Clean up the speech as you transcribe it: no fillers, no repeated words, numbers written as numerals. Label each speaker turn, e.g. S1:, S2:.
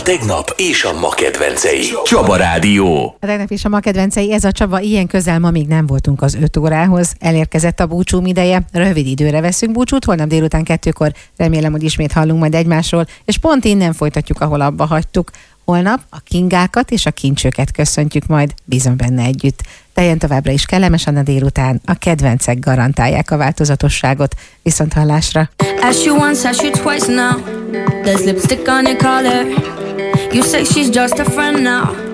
S1: tegnap és a ma kedvencei. Csaba Rádió.
S2: A tegnap és a ma kedvencei, ez a Csaba, ilyen közel ma még nem voltunk az 5 órához. Elérkezett a búcsúm ideje, rövid időre veszünk búcsút, holnap délután 2-kor remélem, hogy ismét hallunk majd egymásról, és pont innen folytatjuk, ahol abba hagytuk. Holnap a Kingákat és a Kincsőket köszöntjük majd, bízom benne együtt. Teljen továbbra is kellemesen a délután, a kedvencek garantálják a változatosságot. Viszont hallásra!
S3: Ask you once, ask you twice now. There's lipstick on your collar. You say she's just a friend now.